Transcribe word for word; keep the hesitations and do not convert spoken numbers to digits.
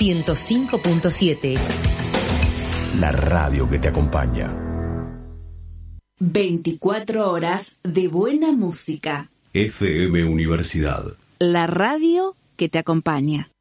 ciento cinco punto siete. La radio que te acompaña. veinticuatro horas de buena música. F M Universidad. La radio que te acompaña.